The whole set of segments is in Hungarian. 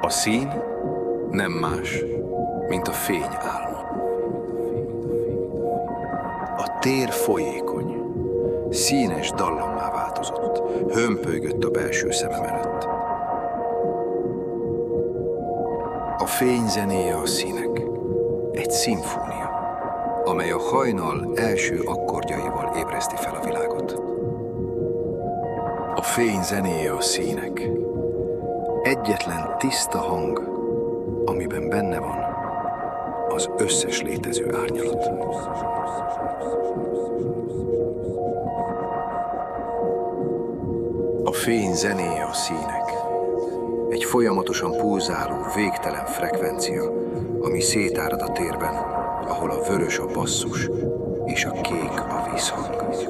A szín nem más, mint a fény álma. A tér folyékony, színes dallammá változott, hömpölygött a belső szemem előtt. A fény zenéje a színek, egy szimfónia, amely a hajnal első akkordjaival ébreszti fel a világot. A fény zenéje a színek, egyetlen tiszta hang, amiben benne van az összes létező árnyalat. A fény zenéje a színek, egy folyamatosan pulzáló, végtelen frekvencia, ami szétárad a térben, ahol a vörös a basszus és a kék a vízhang.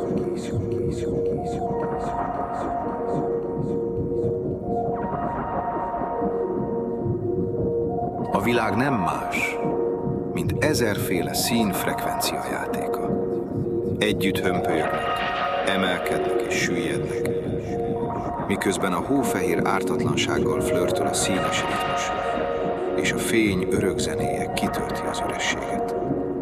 A világ nem más, mint ezerféle színfrekvencia játéka. Együtt hömpölyögnek, emelkednek és süllyednek, miközben a hófehér ártatlansággal flörtöl a színes ritmus, és a fény örökzenéje kitölti az ürességet.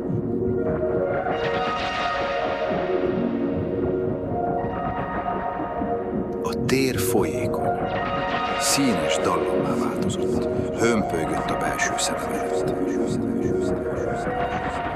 A tér folyékony, színes dallammá változott, hömpölygött a belső szemem előtt.